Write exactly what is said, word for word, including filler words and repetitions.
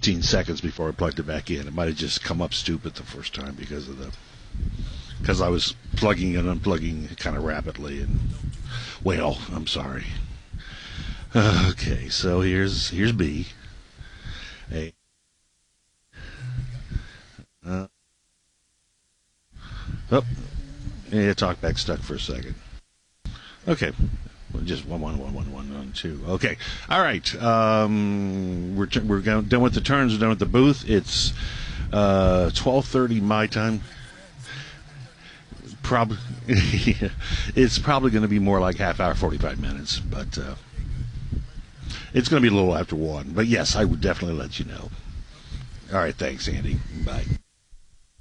fifteen seconds before I plugged it back in. It might have just come up stupid the first time because of the because I was plugging and unplugging kind of rapidly. And well, I'm sorry. Okay, so here's here's B. A. Uh, oh, yeah, talkback stuck for a second. Okay, just one, one, one, one, one, one, two. Okay, all right. Um, we're t- we're going, done with the turns. We're done with the booth. It's uh, twelve thirty my time. Probably, it's probably going to be more like half hour, forty-five minutes, but uh, it's going to be a little after one. But yes, I would definitely let you know. All right, thanks, Andy. Bye.